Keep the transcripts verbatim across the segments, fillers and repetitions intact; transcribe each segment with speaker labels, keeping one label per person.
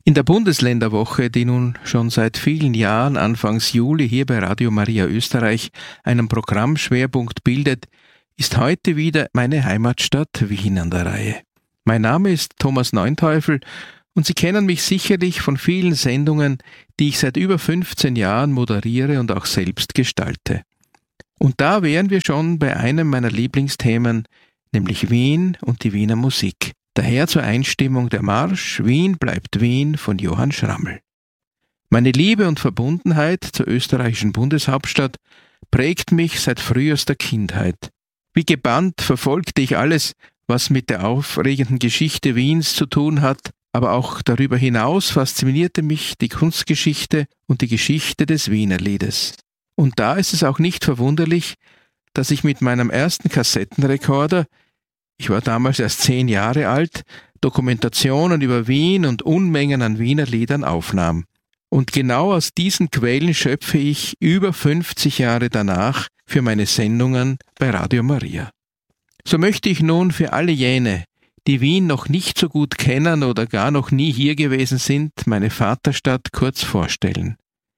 Speaker 1: In der Bundesländerwoche, die nun schon seit vielen Jahren Anfangs Juli hier bei Radio Maria Österreich einen Programmschwerpunkt bildet, ist heute wieder meine Heimatstadt Wien an der Reihe. Mein Name ist Thomas Neunteufel und Sie kennen mich sicherlich von vielen Sendungen, die ich seit über fünfzehn Jahren moderiere und auch selbst gestalte. Und da wären wir schon bei einem meiner Lieblingsthemen, nämlich Wien und die Wiener Musik. Daher zur Einstimmung der Marsch Wien bleibt Wien von Johann Schrammel. Meine Liebe und Verbundenheit zur österreichischen Bundeshauptstadt prägt mich seit frühester Kindheit. Wie gebannt verfolgte ich alles, was mit der aufregenden Geschichte Wiens zu tun hat, aber auch darüber hinaus faszinierte mich die Kunstgeschichte und die Geschichte des Wienerliedes. Und da ist es auch nicht verwunderlich, dass ich mit meinem ersten Kassettenrekorder, ich war damals erst zehn Jahre alt, Dokumentationen über Wien und Unmengen an Wiener Liedern aufnahm. Und genau aus diesen Quellen schöpfe ich über fünfzig Jahre danach für meine Sendungen bei Radio Maria. So möchte ich nun für alle jene, die Wien noch nicht so gut kennen oder gar noch nie hier gewesen sind, meine Vaterstadt kurz vorstellen.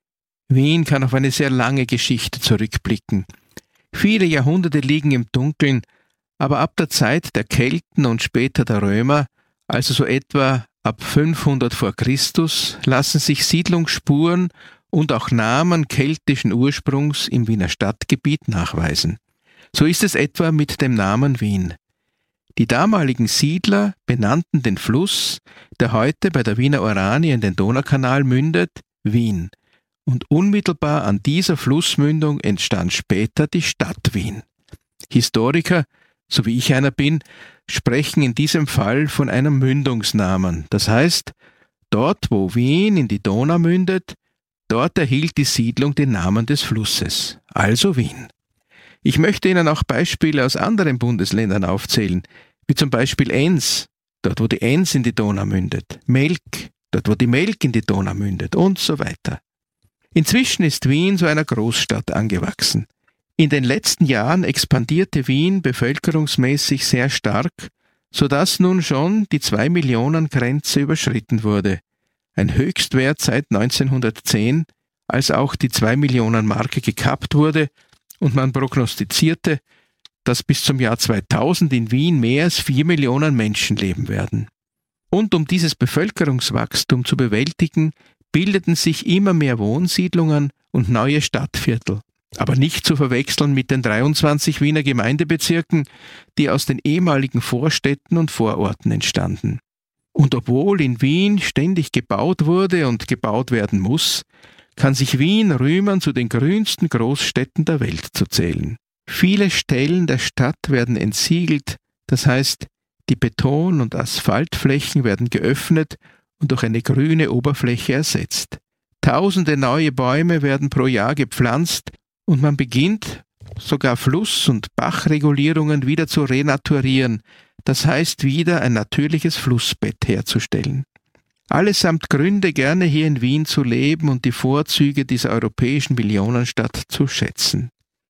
Speaker 1: Wien kann auf eine sehr lange Geschichte zurückblicken. Viele Jahrhunderte liegen im Dunkeln, aber ab der Zeit der Kelten und später der Römer, also so etwa ab fünfhundert vor Christus, lassen sich Siedlungsspuren und auch Namen keltischen Ursprungs im Wiener Stadtgebiet nachweisen. So ist es etwa mit dem Namen Wien. Die damaligen Siedler benannten den Fluss, der heute bei der Wiener Oranie in den Donaukanal mündet, Wien. Und unmittelbar an dieser Flussmündung entstand später die Stadt Wien. Historiker, so wie ich einer bin, sprechen in diesem Fall von einem Mündungsnamen. Das heißt, dort, wo Wien in die Donau mündet, dort erhielt die Siedlung den Namen des Flusses, also Wien. Ich möchte Ihnen auch Beispiele aus anderen Bundesländern aufzählen, wie zum Beispiel Enns, dort wo die Enns in die Donau mündet, Melk, dort wo die Melk in die Donau mündet und so weiter. Inzwischen ist Wien zu einer Großstadt angewachsen. In den letzten Jahren expandierte Wien bevölkerungsmäßig sehr stark, sodass nun schon die zwei-Millionen-Grenze überschritten wurde. Ein Höchstwert seit neunzehnhundertzehn, als auch die zwei-Millionen-Marke gekappt wurde und man prognostizierte, dass bis zum Jahr zweitausend in Wien mehr als vier Millionen Menschen leben werden. Und um dieses Bevölkerungswachstum zu bewältigen, bildeten sich immer mehr Wohnsiedlungen und neue Stadtviertel. Aber nicht zu verwechseln mit den dreiundzwanzig Wiener Gemeindebezirken, die aus den ehemaligen Vorstädten und Vororten entstanden. Und obwohl in Wien ständig gebaut wurde und gebaut werden muss, kann sich Wien rühmen, zu den grünsten Großstädten der Welt zu zählen. Viele Stellen der Stadt werden entsiegelt, das heißt, die Beton- und Asphaltflächen werden geöffnet und durch eine grüne Oberfläche ersetzt. Tausende neue Bäume werden pro Jahr gepflanzt und man beginnt, sogar Fluss- und Bachregulierungen wieder zu renaturieren, das heißt wieder ein natürliches Flussbett herzustellen. Allesamt Gründe, gerne hier in Wien zu leben und die Vorzüge dieser europäischen Millionenstadt zu schätzen.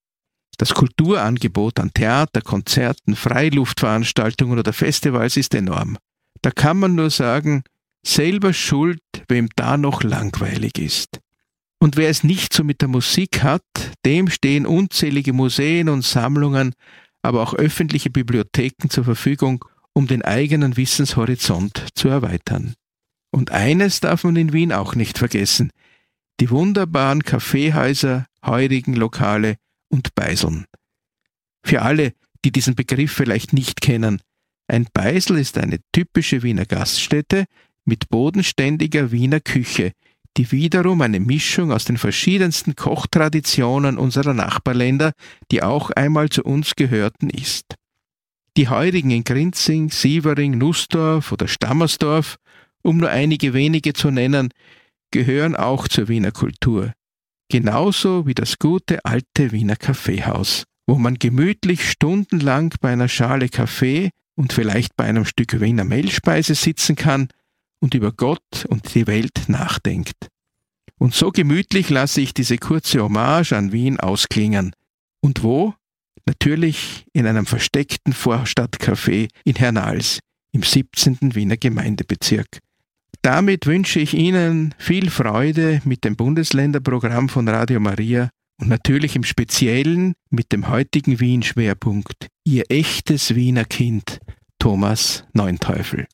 Speaker 1: Das Kulturangebot an Theater, Konzerten, Freiluftveranstaltungen oder Festivals ist enorm. Da kann man nur sagen, selber schuld, wem da noch langweilig ist. Und wer es nicht so mit der Musik hat, dem stehen unzählige Museen und Sammlungen, aber auch öffentliche Bibliotheken zur Verfügung, um den eigenen Wissenshorizont zu erweitern. Und eines darf man in Wien auch nicht vergessen: die wunderbaren Kaffeehäuser, heurigen Lokale und Beiseln. Für alle, die diesen Begriff vielleicht nicht kennen, ein Beisel ist eine typische Wiener Gaststätte mit bodenständiger Wiener Küche, die wiederum eine Mischung aus den verschiedensten Kochtraditionen unserer Nachbarländer, die auch einmal zu uns gehörten, ist. Die Heurigen in Grinzing, Sievering, Nussdorf oder Stammersdorf, um nur einige wenige zu nennen, gehören auch zur Wiener Kultur. Genauso wie das gute alte Wiener Kaffeehaus, wo man gemütlich stundenlang bei einer Schale Kaffee und vielleicht bei einem Stück Wiener Mehlspeise sitzen kann und über Gott und die Welt nachdenkt. Und so gemütlich lasse ich diese kurze Hommage an Wien ausklingen. Und wo? Natürlich in einem versteckten Vorstadtcafé in Hernals, im siebzehnten Wiener Gemeindebezirk. Damit wünsche ich Ihnen viel Freude mit dem Bundesländerprogramm von Radio Maria und natürlich im Speziellen mit dem heutigen Wien-Schwerpunkt. Ihr echtes Wiener Kind, Thomas Neunteufel.